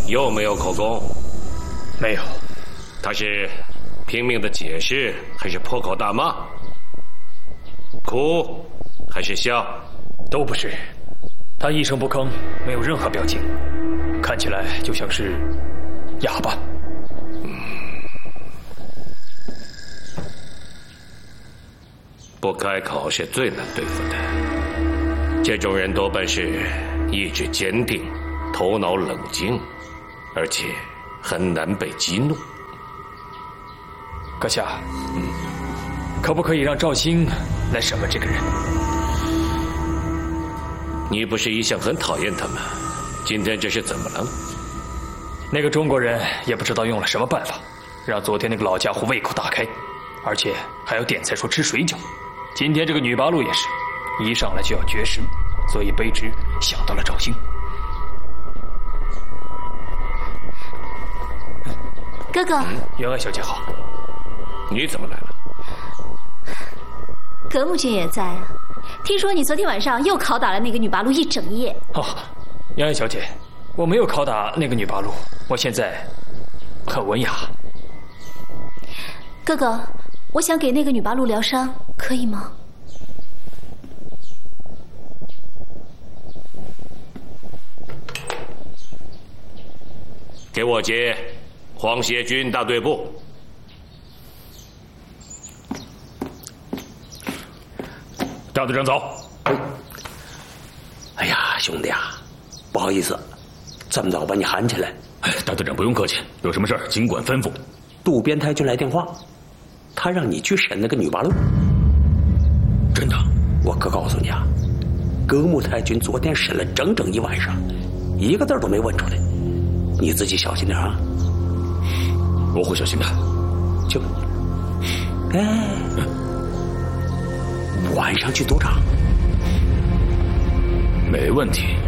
有没有口供？ 没有。 他是拼命的解释，还是破口大骂？哭还是笑？ 都不是。他一声不吭，没有任何表情，看起来就像是哑巴。 不开口是最难对付的。这种人多半是意志坚定，头脑冷静，而且很难被激怒。 阁下，可不可以让赵兴来审问这个人？ 你不是一向很讨厌他吗？今天这是怎么了？ 那个中国人也不知道用了什么办法，让昨天那个老家伙胃口大开，而且还要点菜说吃水饺。今天这个女八路也是，一上来就要绝食，所以卑职想到了赵兴。 哥哥， 员外小姐好。 你怎么来了？ 格木君也在啊。听说你昨天晚上又拷打了那个女八路一整夜。 哦，员外小姐，我没有拷打那个女八路，我现在很文雅。 哥哥，我想给那个女八路疗伤，可以吗？ 给我接皇协军大队部。 大队长早。 哎呀，兄弟啊，不好意思，这么早把你喊起来。 哎，大队长不用客气，有什么事儿尽管吩咐。 渡边太君来电话，他让你去审那个女八路。 真的？ 我可告诉你啊，格木太君昨天审了整整一晚上，一个字都没问出来。你自己小心点啊。 我会小心的。 就，晚上去赌场。 没问题。